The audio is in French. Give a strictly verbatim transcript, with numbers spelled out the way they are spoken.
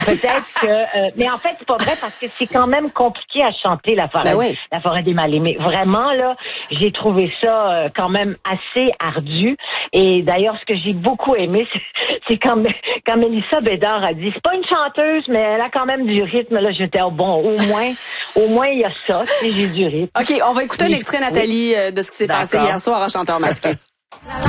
Peut-être que, euh, mais en fait, c'est pas vrai parce que c'est quand même compliqué à chanter la forêt, Ben oui. la forêt des mal-aimés. Vraiment là, j'ai trouvé ça euh, quand même assez ardu. Et d'ailleurs, ce que j'ai beaucoup aimé, c'est, c'est quand, quand Mélissa Bédard a dit, c'est pas une chanteuse, mais elle a quand même du rythme. Là, j'étais oh, bon, au moins, au moins il y a ça, tu sais, j'ai du rythme. Ok, on va écouter un extrait, Nathalie, oui. de ce qui s'est D'accord. passé hier soir à Chanteur masqué.